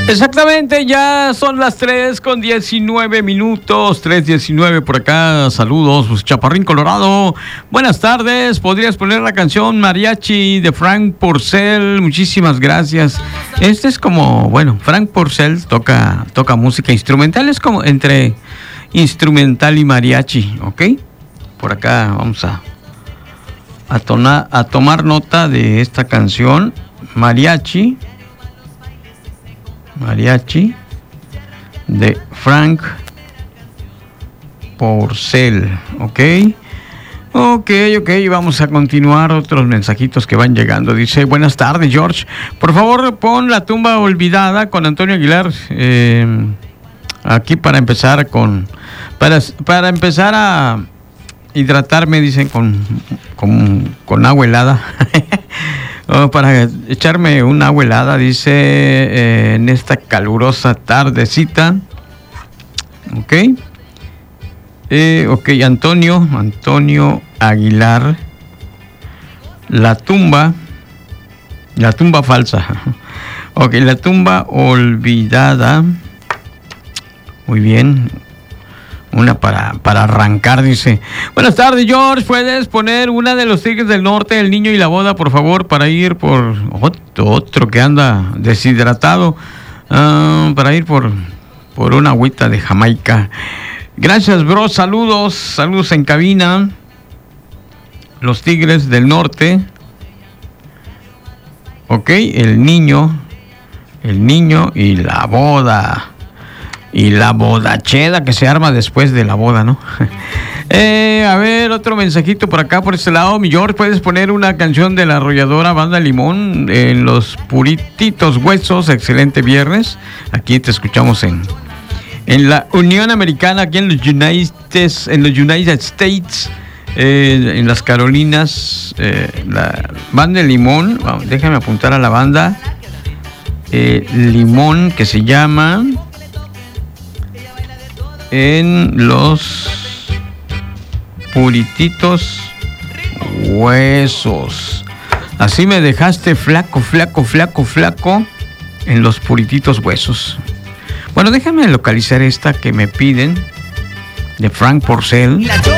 Exactamente, ya son las 3:19, 3:19 por acá. Saludos, pues, Chaparrín Colorado. Buenas tardes, ¿podrías poner la canción Mariachi de Frank Porcel? Muchísimas gracias. Este es como, bueno, Frank Porcel toca música instrumental, es como entre instrumental y mariachi, ¿ok? Por acá vamos a tomar nota de esta canción, Mariachi de Frank Porcel, ¿ok? Ok, vamos a continuar. Otros mensajitos que van llegando. Dice, buenas tardes, George. Por favor, pon La tumba olvidada con Antonio Aguilar. Aquí para empezar para empezar a hidratarme, dicen, con agua helada. Para echarme una agua helada, dice, en esta calurosa tardecita. Ok, Antonio Aguilar, la tumba falsa. Ok, La tumba olvidada. Muy bien. Una para arrancar, dice. Buenas tardes, George. ¿Puedes poner una de los Tigres del Norte, El Niño y la Boda, por favor, para ir por otro que anda deshidratado? Para ir por una agüita de Jamaica. Gracias, bro. Saludos en cabina. Los Tigres del Norte. Ok, El Niño y la Boda. Y la bodacheda que se arma después de la boda, ¿no? A ver, otro mensajito por acá, por este lado. Mi George, ¿puedes poner una canción de la arrolladora Banda Limón en Los Purititos Huesos? Excelente viernes. Aquí te escuchamos en la Unión Americana, aquí en los United States, en las Carolinas. La Banda Limón, déjame apuntar a la banda Limón, que se llama... En Los Purititos Huesos. Así me dejaste flaco. En Los Purititos Huesos. Bueno, déjame localizar esta que me piden de Frank Porcel.